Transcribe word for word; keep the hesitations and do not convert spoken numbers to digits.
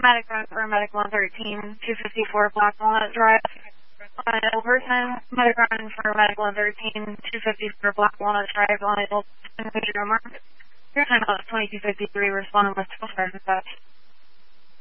medic run for medic one thirteen, two fifty-four Black Walnut Drive. On an ill person, medic run for medic one thirteen, two fifty-four Black Walnut Drive on an ill person, major mark. Your time out is twenty-two fifty-three, responding with twelve dispatch.